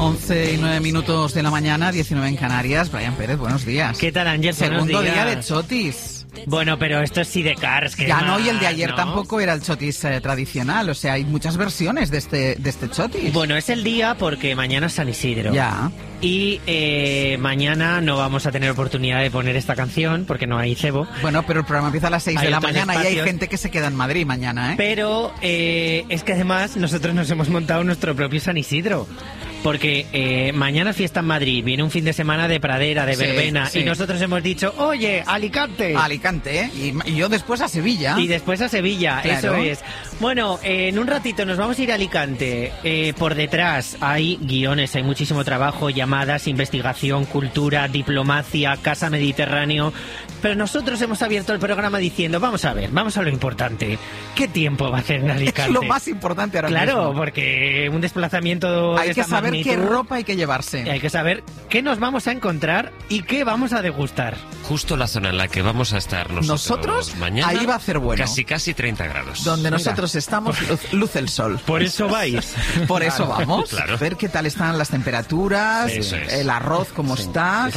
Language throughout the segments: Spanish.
11:09 de la mañana, 19 en Canarias. Brian Pérez, buenos días. ¿Qué tal, Ángel? Segundo día de chotis. Bueno, pero esto es Sidecars. Ya no, y el de ayer tampoco era el chotis tradicional. O sea, hay muchas versiones de este chotis. Bueno, es el día porque mañana es San Isidro. Ya. Y mañana no vamos a tener oportunidad de poner esta canción porque no hay cebo. Bueno, pero el programa empieza a las 6 de la mañana espacios. Y hay gente que se queda en Madrid mañana, ¿eh? Pero es que además nosotros nos hemos montado nuestro propio San Isidro. Porque mañana fiesta en Madrid, viene un fin de semana de pradera, de verbena, y nosotros hemos dicho, oye, Alicante. Alicante, ¿eh? Y yo después a Sevilla. Y después a Sevilla, claro. Eso es. Bueno, en un ratito nos vamos a ir a Alicante. Por detrás hay guiones, hay muchísimo trabajo, llamadas, investigación, cultura, diplomacia, Casa Mediterráneo. Pero nosotros hemos abierto el programa diciendo, vamos a lo importante. ¿Qué tiempo va a hacer en Alicante? Es lo más importante ahora mismo. Claro, porque un desplazamiento hay que saber magnitud, qué ropa hay que llevarse. Hay que saber qué nos vamos a encontrar y qué vamos a degustar. Justo la zona en la que vamos a estar nosotros mañana, ahí va a hacer bueno. Casi 30 grados. Donde nosotros estamos, luce el sol. Por eso vais. Por eso vamos. Claro. A ver qué tal están las temperaturas, el arroz cómo está,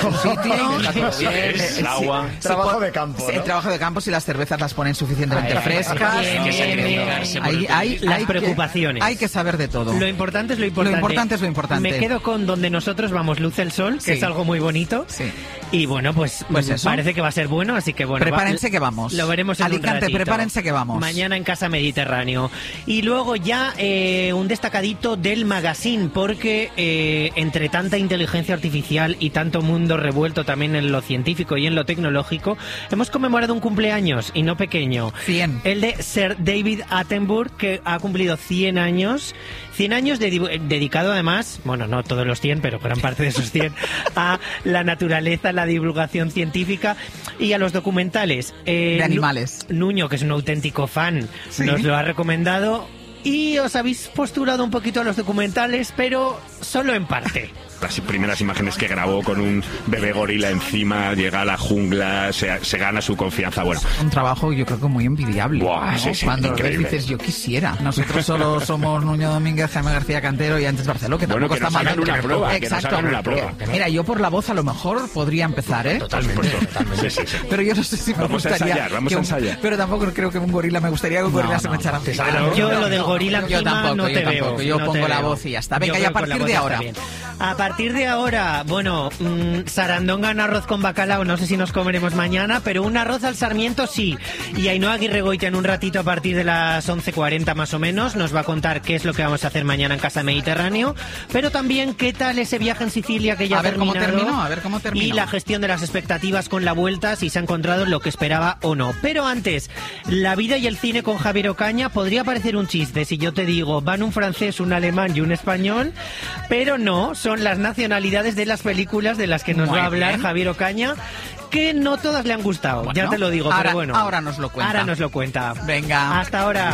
el agua. Trabajo de campo, ¿no? El trabajo de campo, si las cervezas las ponen suficientemente frescas. Hay las preocupaciones. Hay que saber de todo. Lo importante es lo importante. Lo importante es lo importante. Me quedo con donde nosotros vamos, luce el sol, que es algo muy bonito. Sí. Y bueno, pues eso. parece que va a ser bueno, así que bueno. Prepárense que vamos. Lo veremos en Alicante, un ratito. prepárense que vamos. Mañana en Casa Mediterráneo. Y luego ya un destacadito del magazine, porque entre tanta inteligencia artificial y tanto mundo revuelto también en lo científico y en lo tecnológico, hemos conmemorado un cumpleaños, y no pequeño. 100. El de Sir David Attenborough, que ha cumplido 100 años. 100 años dedicado además, bueno, no todos los 100, pero gran parte de esos 100, a la naturaleza, la divulgación científica y a los documentales. De animales. Nuño, que es un auténtico fan, nos lo ha recomendado. Y os habéis postulado un poquito a los documentales, pero solo en parte. Las primeras imágenes que grabó con un bebé gorila encima, llega a la jungla, se gana su confianza. Bueno, un trabajo yo creo que muy envidiable. Buah, ¿no? sí, Cuando increíble. ves dices, yo quisiera. Nosotros solo somos Nuño Domínguez, Jaime García Cantero y antes Barceló, que tampoco está mal. Bueno, que nos hagan una prueba. Exacto. Que nos hagan una prueba. Mira, yo por la voz a lo mejor podría empezar, ¿eh? Totalmente. Sí. Pero yo no sé si me gustaría. Vamos a ensayar. Pero tampoco creo que un gorila me gustaría que un gorila se me echara encima. Yo lo del gorila yo encima tampoco, no te veo. Yo no pongo te la veo. voz y ya está. Venga, Yo y a creo que partir con de la voz ahora. está bien. A partir de ahora, bueno, sarandonga en arroz con bacalao, no sé si nos comeremos mañana, pero un arroz al sarmiento sí. Y Ainhoa Aguirregoitia en un ratito a partir de las 11:40 más o menos nos va a contar qué es lo que vamos a hacer mañana en Casa Mediterráneo, pero también qué tal ese viaje en Sicilia que ya ha terminado. A ver cómo terminó. Y la gestión de las expectativas con la vuelta, si se ha encontrado lo que esperaba o no. Pero antes, la vida y el cine con Javier Ocaña podría parecer un chiste si yo te digo, van un francés, un alemán y un español, pero no, son las nacionalidades de las películas de las que nos va a hablar Javier Ocaña, que no todas le han gustado, ya te lo digo, ahora, pero bueno. Ahora nos lo cuenta. Ahora nos lo cuenta. Venga. Hasta ahora.